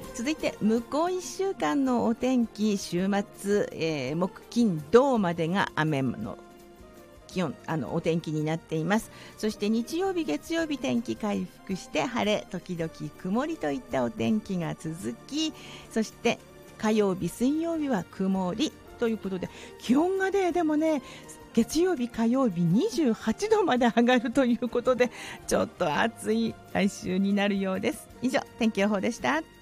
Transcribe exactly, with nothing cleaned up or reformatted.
続いて向こういっしゅうかんのお天気、週末、えー、木金土までが雨の気温、あのお天気になっています。そして日曜日月曜日天気回復して晴れ時々曇りといったお天気が続き、そして火曜日水曜日は曇りということで、気温がねでもね月曜日火曜日にじゅうはちどまで上がるということで、ちょっと暑い来週になるようです。以上天気予報でした。